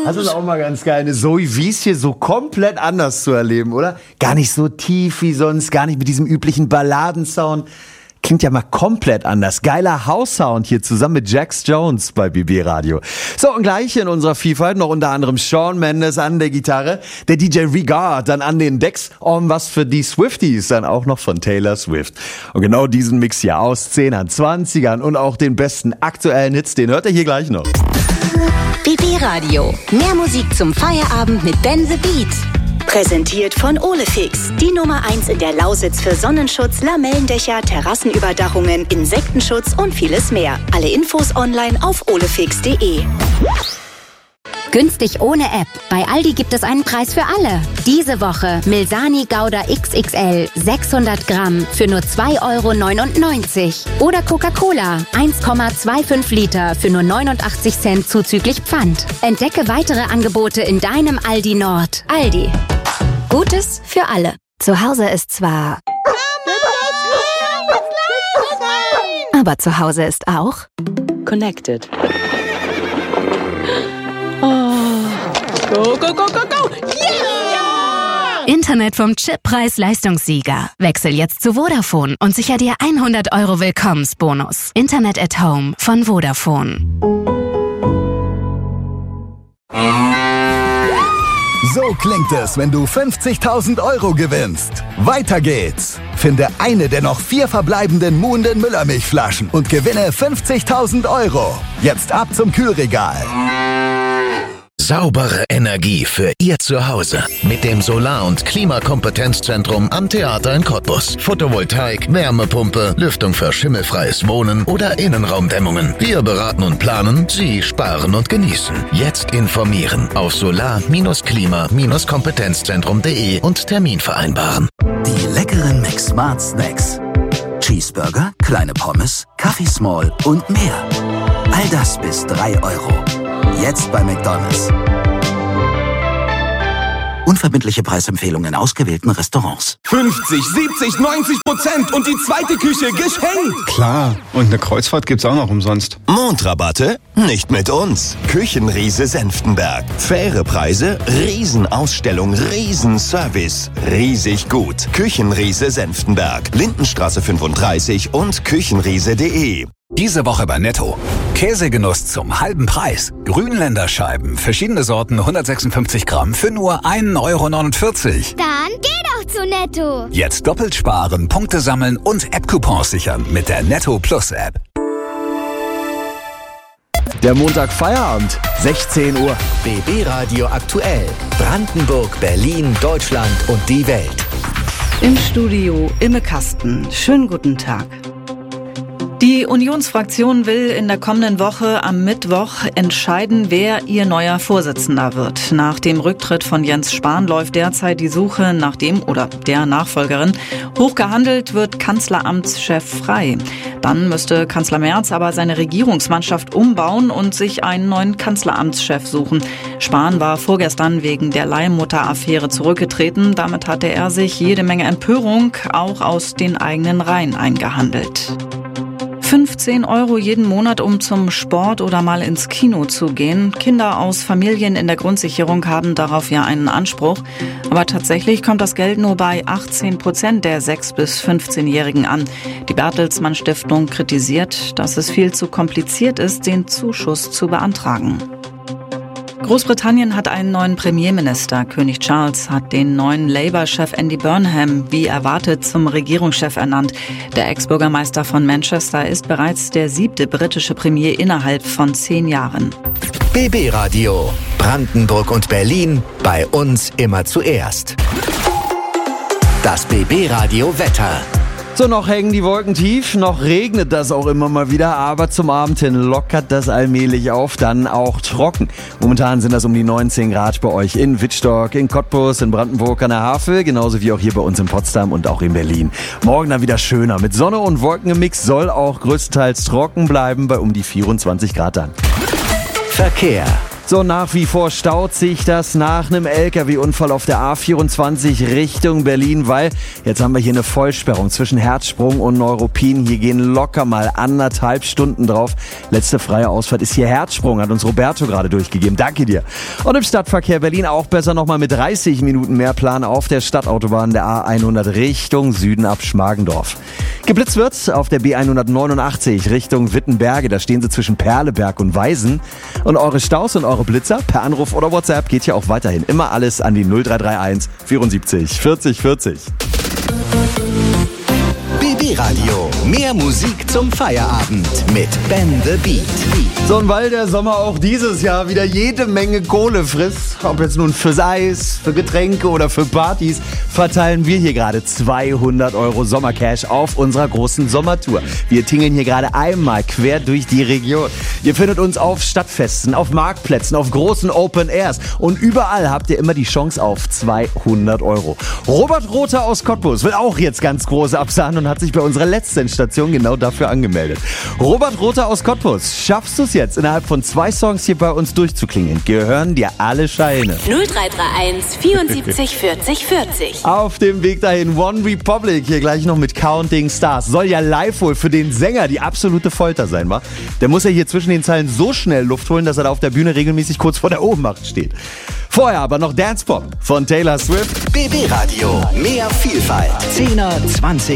Das ist auch mal ganz geil, eine Zoe Wies hier so komplett anders zu erleben, oder? Gar nicht so tief wie sonst, gar nicht mit diesem üblichen Balladensound. Klingt ja mal komplett anders. Geiler House-Sound hier zusammen mit Jax Jones bei BB Radio. So, und gleich in unserer Vielfalt noch unter anderem Shawn Mendes an der Gitarre, der DJ Regard dann an den Decks und was für die Swifties dann auch noch von Taylor Swift. Und genau diesen Mix hier aus 10ern, 20ern und auch den besten aktuellen Hits, den hört ihr hier gleich noch. BB Radio. Mehr Musik zum Feierabend mit Ben the Beat. Präsentiert von Olefix, die Nummer 1 in der Lausitz für Sonnenschutz, Lamellendächer, Terrassenüberdachungen, Insektenschutz und vieles mehr. Alle Infos online auf olefix.de. Günstig ohne App. Bei Aldi gibt es einen Preis für alle. Diese Woche Milsani Gouda XXL 600 Gramm für nur 2,99 €. Oder Coca-Cola 1,25 Liter für nur 89 Cent zuzüglich Pfand. Entdecke weitere Angebote in deinem Aldi Nord. Aldi. Gutes für alle. Zu Hause ist zwar... aber zu Hause ist auch... Connected. Go, go, go, go, go! Yeah! Internet vom Chip-Preis-Leistungssieger. Wechsel jetzt zu Vodafone und sicher dir 100 € Willkommensbonus. Internet at Home von Vodafone. So klingt es, wenn du 50.000 € gewinnst. Weiter geht's. Finde eine der noch 4 verbleibenden Muhnden Müllermilchflaschen und gewinne 50.000 €. Jetzt ab zum Kühlregal. Saubere Energie für Ihr Zuhause mit dem Solar- und Klimakompetenzzentrum am Theater in Cottbus. Photovoltaik, Wärmepumpe, Lüftung für schimmelfreies Wohnen oder Innenraumdämmungen. Wir beraten und planen, Sie sparen und genießen. Jetzt informieren auf solar-klima-kompetenzzentrum.de und Termin vereinbaren. Die leckeren McSmart Snacks. Cheeseburger, kleine Pommes, Kaffee Small und mehr. All das bis 3 €. Jetzt bei McDonald's. Unverbindliche Preisempfehlungen in ausgewählten Restaurants. 50, 70, 90% und die zweite Küche geschenkt. Klar, und eine Kreuzfahrt gibt's auch noch umsonst. Mondrabatte? Nicht mit uns. Küchenriese Senftenberg. Faire Preise, Riesenausstellung, Riesenservice. Riesig gut. Küchenriese Senftenberg. Lindenstraße 35 und küchenriese.de. Diese Woche bei Netto. Käsegenuss zum halben Preis. Grünländerscheiben, verschiedene Sorten, 156 Gramm für nur 1,49 €. Dann geh doch zu Netto. Jetzt doppelt sparen, Punkte sammeln und App-Coupons sichern mit der Netto Plus App. Der Montag Feierabend, 16 Uhr. BB Radio aktuell. Brandenburg, Berlin, Deutschland und die Welt. Im Studio Imme Kasten. Schönen guten Tag. Die Unionsfraktion will in der kommenden Woche am Mittwoch entscheiden, wer ihr neuer Vorsitzender wird. Nach dem Rücktritt von Jens Spahn läuft derzeit die Suche nach dem oder der Nachfolgerin. Hochgehandelt wird Kanzleramtschef Frey. Dann müsste Kanzler Merz aber seine Regierungsmannschaft umbauen und sich einen neuen Kanzleramtschef suchen. Spahn war vorgestern wegen der Leihmutter-Affäre zurückgetreten. Damit hatte er sich jede Menge Empörung auch aus den eigenen Reihen eingehandelt. 15 € jeden Monat, um zum Sport oder mal ins Kino zu gehen. Kinder aus Familien in der Grundsicherung haben darauf ja einen Anspruch. Aber tatsächlich kommt das Geld nur bei 18% der 6- bis 15-Jährigen an. Die Bertelsmann Stiftung kritisiert, dass es viel zu kompliziert ist, den Zuschuss zu beantragen. Großbritannien hat einen neuen Premierminister. König Charles hat den neuen Labour-Chef Andy Burnham wie erwartet zum Regierungschef ernannt. Der Ex-Bürgermeister von Manchester ist bereits der 7. britische Premier innerhalb von 10 Jahren. BB Radio. Brandenburg und Berlin. Bei uns immer zuerst. Das BB Radio Wetter. So, noch hängen die Wolken tief, noch regnet das auch immer mal wieder, aber zum Abend hin lockert das allmählich auf, dann auch trocken. Momentan sind das um die 19 Grad bei euch in Wittstock, in Cottbus, in Brandenburg an der Havel, genauso wie auch hier bei uns in Potsdam und auch in Berlin. Morgen dann wieder schöner, mit Sonne und Wolken im Mix, soll auch größtenteils trocken bleiben bei um die 24 Grad dann. Verkehr. So, nach wie vor staut sich das nach einem LKW-Unfall auf der A24 Richtung Berlin, weil jetzt haben wir hier eine Vollsperrung zwischen Herzsprung und Neuruppin. Hier gehen locker mal 1,5 Stunden drauf. Letzte freie Ausfahrt ist hier Herzsprung, hat uns Roberto gerade durchgegeben. Danke dir. Und im Stadtverkehr Berlin auch besser nochmal mit 30 Minuten mehr Plan auf der Stadtautobahn der A100 Richtung Süden ab Schmargendorf. Geblitzt wird auf der B189 Richtung Wittenberge. Da stehen sie zwischen Perleberg und Weisen. Und eure Staus und eure Blitzer per Anruf oder WhatsApp geht hier auch weiterhin. Immer alles an die 0331 74 40 40. BB Radio. Mehr Musik zum Feierabend mit Ben the Beat. So, und weil der Sommer auch dieses Jahr wieder jede Menge Kohle frisst, ob jetzt nun fürs Eis, für Getränke oder für Partys, verteilen wir hier gerade 200 € Sommercash auf unserer großen Sommertour. Wir tingeln hier gerade einmal quer durch die Region. Ihr findet uns auf Stadtfesten, auf Marktplätzen, auf großen Open Airs und überall habt ihr immer die Chance auf 200 €. Robert Rother aus Cottbus will auch jetzt ganz groß absahnen und hat sich bei unserer letzten Station genau dafür angemeldet. Robert Rother aus Cottbus, schaffst du es jetzt, innerhalb von 2 Songs hier bei uns durchzuklingen? Gehören dir alle Scheine. 0331 74 40 40. Auf dem Weg dahin One Republic, hier gleich noch mit Counting Stars. Soll ja live wohl für den Sänger die absolute Folter sein, wa? Der muss ja hier zwischen den Zeilen so schnell Luft holen, dass er da auf der Bühne regelmäßig kurz vor der Ohnmacht steht. Vorher aber noch Dance Pop von Taylor Swift. BB Radio. Mehr Vielfalt. 10er, 20er.